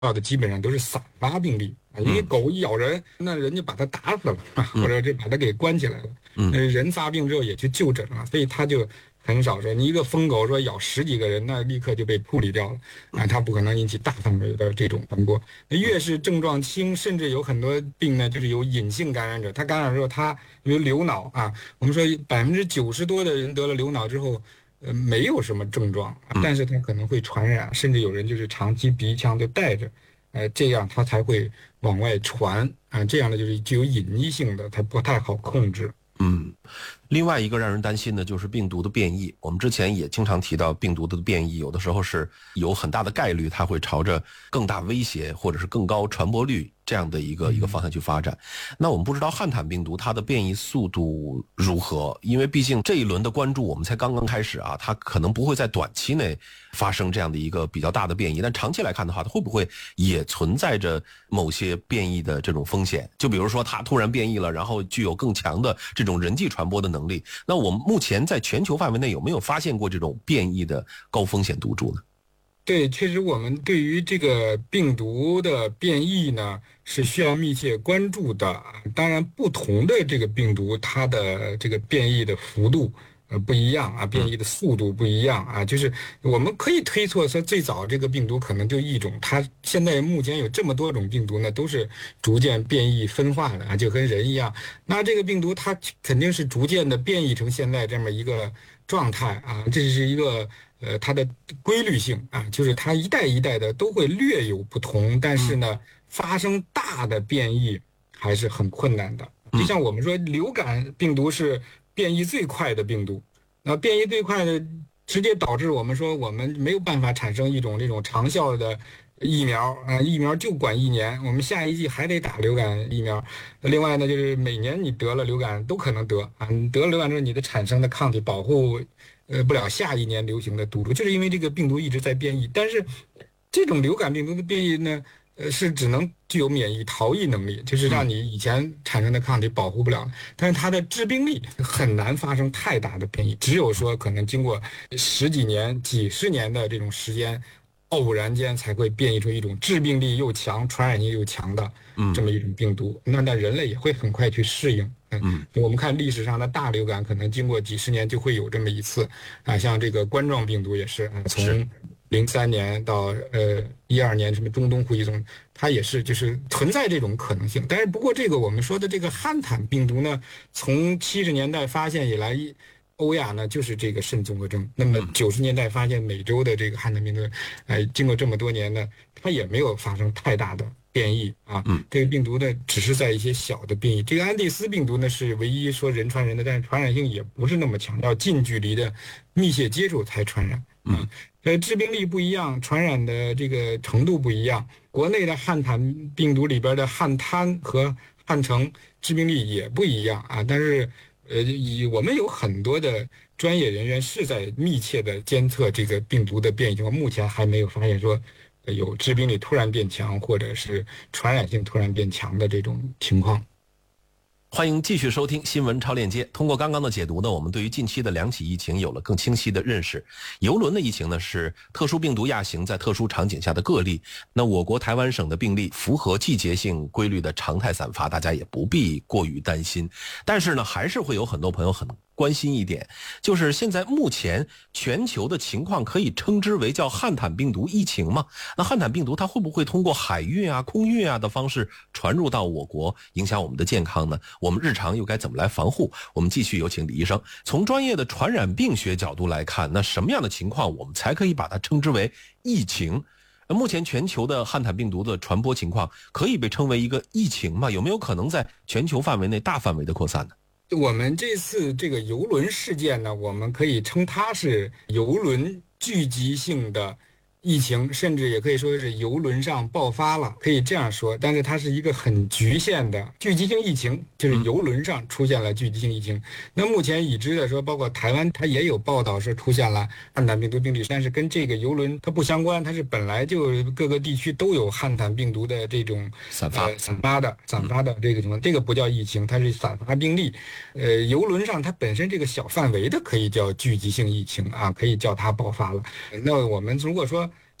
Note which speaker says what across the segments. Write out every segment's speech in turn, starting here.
Speaker 1: 到的基本上都是散发病例啊，因为狗一咬人，那人家把它打死了啊，或者这把它给关起来了，人发病之后也去就诊了，所以他就很少说你一个疯狗说咬十几个人，那立刻就被处理掉了啊，它不可能引起大范围的这种传播。那越是症状轻，甚至有很多病呢，就是有隐性感染者，他感染之后他比如流脑啊，我们说90%多的人得了流脑之后。没有什么症状，但是他可能会传染，甚至有人就是长期鼻腔都带着，这样他才会往外传啊，这样的就是具有隐匿性的，它不太好控制。
Speaker 2: 另外一个让人担心的就是病毒的变异。我们之前也经常提到病毒的变异，有的时候是有很大的概率它会朝着更大威胁或者是更高传播率这样的一个方向去发展。那我们不知道汉坦病毒它的变异速度如何，因为毕竟这一轮的关注我们才刚刚开始啊，它可能不会在短期内发生这样的一个比较大的变异，但长期来看的话，它会不会也存在着某些变异的这种风险？就比如说它突然变异了，然后具有更强的这种人际传播的能力，那我们目前在全球范围内有没有发现过这种变异的高风险毒株呢？
Speaker 1: 对，确实我们对于这个病毒的变异呢是需要密切关注的。当然，不同的这个病毒它的这个变异的幅度不一样啊，变异的速度不一样啊，就是我们可以推测说，最早这个病毒可能就一种，它现在目前有这么多种病毒呢，都是逐渐变异分化的啊，就跟人一样。那这个病毒它肯定是逐渐的变异成现在这么一个状态啊，这是一个它的规律性啊，就是它一代一代的都会略有不同，但是呢，发生大的变异还是很困难的。就像我们说，流感病毒是变异最快的病毒，那变异最快的，直接导致我们说我们没有办法产生一种这种长效的疫苗啊，疫苗就管1年，我们下一季还得打流感疫苗。另外呢，就是每年你得了流感都可能得啊，你得了流感之后，你的产生的抗体保护不了下一年流行的毒株，就是因为这个病毒一直在变异。但是这种流感病毒的变异呢，是只能具有免疫逃逸能力，就是让你以前产生的抗体保护不了，但是它的致病力很难发生太大的变异，只有说可能经过十几年、几十年的这种时间，偶然间才会变异出一种致病力又强、传染性又强的这么一种病毒。那人类也会很快去适应。我们看历史上的大流感，可能经过几十年就会有这么一次啊，像这个冠状病毒也是啊，从03年到12年什么中东呼吸综，它也是就是存在这种可能性。但是不过这个我们说的这个汉坦病毒呢，从70年代发现以来，欧亚呢就是这个肾综合征。那么90年代发现美洲的这个汉坦病毒，经过这么多年呢，它也没有发生太大的变异啊。这个病毒呢只是在一些小的变异。这个安第斯病毒呢是唯一说人传人的，但是传染性也不是那么强，要近距离的密切接触才传染。致病力不一样，传染的这个程度不一样。国内的汉坦病毒里边的汉滩和汉城致病力也不一样啊。但是我们有很多的专业人员是在密切的监测这个病毒的变异情况，目前还没有发现说有致病力突然变强或者是传染性突然变强的这种情况。
Speaker 2: 欢迎继续收听新闻超链接。通过刚刚的解读呢，我们对于近期的2起疫情有了更清晰的认识。游轮的疫情呢是特殊病毒亚型在特殊场景下的个例，那我国台湾省的病例符合季节性规律的常态散发，大家也不必过于担心。但是呢，还是会有很多朋友很关心一点，就是现在目前全球的情况可以称之为叫汉坦病毒疫情吗？那汉坦病毒它会不会通过海运啊、空运啊的方式传入到我国，影响我们的健康呢？我们日常又该怎么来防护？我们继续有请李医生，从专业的传染病学角度来看，那什么样的情况我们才可以把它称之为疫情？目前全球的汉坦病毒的传播情况可以被称为一个疫情吗？有没有可能在全球范围内大范围的扩散呢？
Speaker 1: 我们这次这个邮轮事件呢，我们可以称它是邮轮聚集性的疫情，甚至也可以说是邮轮上爆发了，可以这样说。但是它是一个很局限的聚集性疫情，就是邮轮上出现了聚集性疫情。那目前已知的说，包括台湾，它也有报道是出现了汉坦病毒病例，但是跟这个邮轮它不相关，它是本来就各个地区都有汉坦病毒的这种散发的这个情况，这个不叫疫情，它是散发病例。邮轮上它本身这个小范围的可以叫聚集性疫情啊，可以叫它爆发了。那我们如果说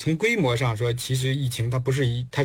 Speaker 1: 从规模上说，其实疫情它不是它